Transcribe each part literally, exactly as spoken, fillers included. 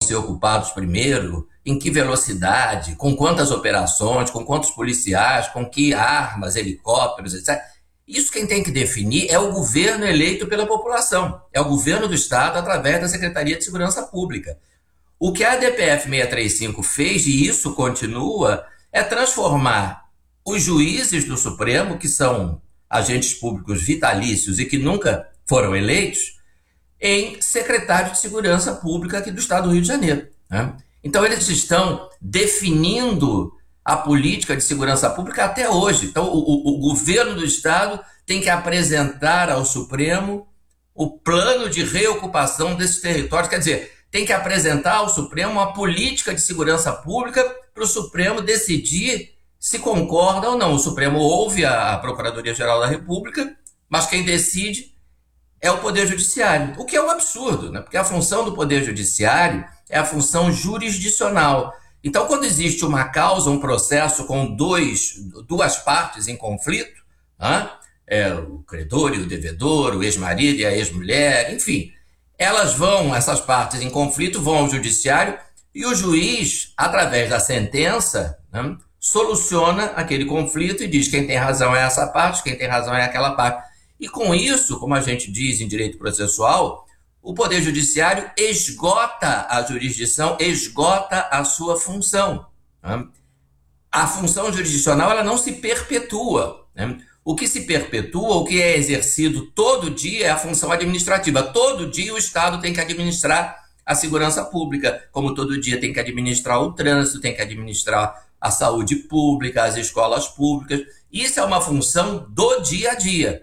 ser ocupados primeiro, em que velocidade, com quantas operações, com quantos policiais, com que armas, helicópteros, etcétera. Isso quem tem que definir é o governo eleito pela população, é o governo do Estado através da Secretaria de Segurança Pública. O que a A D P F seiscentos e trinta e cinco fez, e isso continua, é transformar os juízes do Supremo, que são agentes públicos vitalícios e que nunca foram eleitos, em secretários de Segurança Pública aqui do Estado do Rio de Janeiro, né? Então eles estão definindo a política de segurança pública até hoje. Então o, o, o governo do Estado tem que apresentar ao Supremo o plano de reocupação desses territórios, quer dizer, tem que apresentar ao Supremo uma política de segurança pública para o Supremo decidir se concorda ou não. O Supremo ouve a Procuradoria-Geral da República, mas quem decide é o Poder Judiciário, o que é um absurdo, né? Porque a função do Poder Judiciário é a função jurisdicional. Então, quando existe uma causa, um processo com dois, duas partes em conflito, né? É, o credor e o devedor, o ex-marido e a ex-mulher, enfim, elas vão, essas partes em conflito, vão ao Judiciário e o juiz, através da sentença, né, soluciona aquele conflito e diz quem tem razão é essa parte, quem tem razão é aquela parte. E com isso, como a gente diz em direito processual, o Poder Judiciário esgota a jurisdição, esgota a sua função, né? A função jurisdicional ela não se perpetua, né? O que se perpetua, o que é exercido todo dia é a função administrativa. Todo dia o Estado tem que administrar a segurança pública, como todo dia tem que administrar o trânsito, tem que administrar a saúde pública, as escolas públicas. Isso é uma função do dia a dia.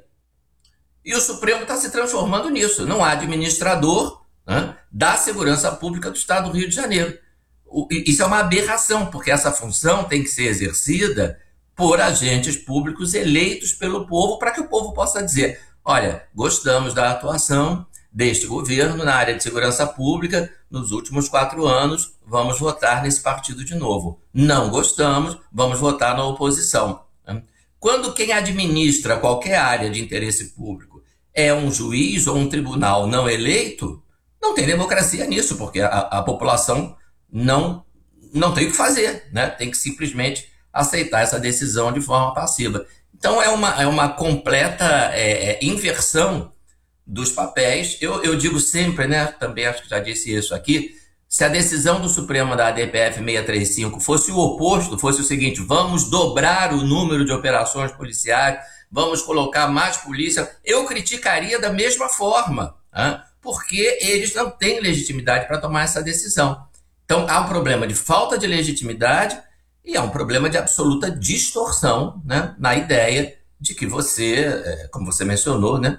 E o Supremo está se transformando nisso. Não há administrador, né, da segurança pública do Estado do Rio de Janeiro. O, isso é uma aberração, porque essa função tem que ser exercida por agentes públicos eleitos pelo povo, para que o povo possa dizer, olha, gostamos da atuação deste governo na área de segurança pública nos últimos quatro anos, vamos votar nesse partido de novo. Não gostamos, vamos votar na oposição. Quando quem administra qualquer área de interesse público é um juiz ou um tribunal não eleito, não tem democracia nisso, porque a, a população não, não tem o que fazer, né? Tem que simplesmente aceitar essa decisão de forma passiva. Então é uma, é uma completa é, é, inversão dos papéis. Eu, eu digo sempre, né, também acho que já disse isso aqui, se a decisão do Supremo da A D P F seiscentos e trinta e cinco fosse o oposto, fosse o seguinte, vamos dobrar o número de operações policiais, vamos colocar mais polícia, eu criticaria da mesma forma, né? Porque eles não têm legitimidade para tomar essa decisão. Então há um problema de falta de legitimidade e há um problema de absoluta distorção, né, na ideia de que você, como você mencionou, né,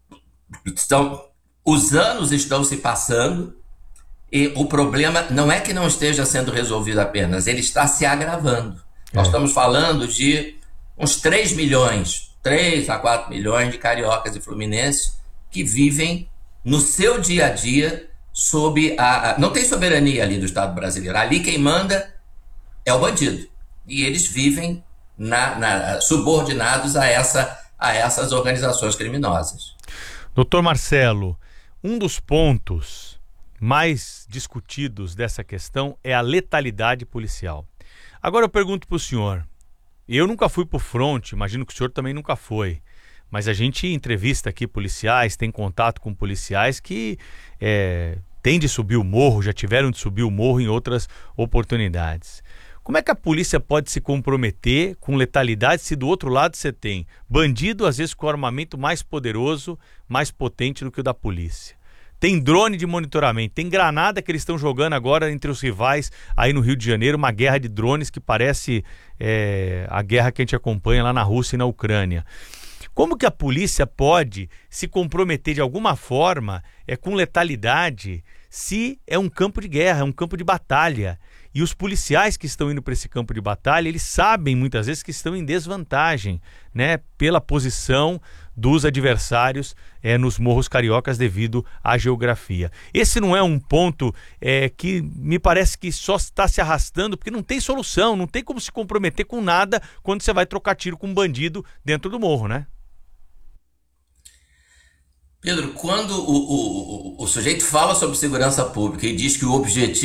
estão, os anos estão se passando e o problema não é que não esteja sendo resolvido apenas, ele está se agravando. É. Nós estamos falando de uns três milhões, três a quatro milhões de cariocas e fluminenses que vivem no seu dia a dia sob a... a não tem soberania ali do Estado brasileiro. Ali quem manda é o bandido. E eles vivem na, na, subordinados a, essa, a essas organizações criminosas. Doutor Marcelo, um dos pontos mais discutidos dessa questão é a letalidade policial. Agora eu pergunto para o senhor, eu nunca fui para o front, imagino que o senhor também nunca foi, mas a gente entrevista aqui policiais, tem contato com policiais que é, têm de subir o morro, já tiveram de subir o morro em outras oportunidades. Como é que a polícia pode se comprometer com letalidade se do outro lado você tem bandido, às vezes com armamento mais poderoso, mais potente do que o da polícia? Tem drone de monitoramento, tem granada que eles estão jogando agora entre os rivais aí no Rio de Janeiro, uma guerra de drones que parece é, a guerra que a gente acompanha lá na Rússia e na Ucrânia. Como que a polícia pode se comprometer de alguma forma é, com letalidade se é um campo de guerra, é um campo de batalha? E os policiais que estão indo para esse campo de batalha, eles sabem muitas vezes que estão em desvantagem, né, pela posição dos adversários é, nos morros cariocas devido à geografia. Esse não é um ponto é, que me parece que só está se arrastando, porque não tem solução, não tem como se comprometer com nada quando você vai trocar tiro com um bandido dentro do morro, né? Pedro, quando o, o, o, o sujeito fala sobre segurança pública e diz que o objetivo